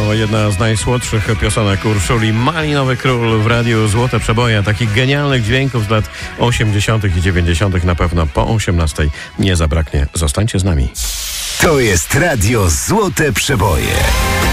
jedna z najsłodszych piosenek Urszuli. Malinowy Król w radiu Złote Przeboje. Takich genialnych dźwięków z lat 80. i 90. na pewno po 18 nie zabraknie. Zostańcie z nami. To jest radio Złote Przeboje.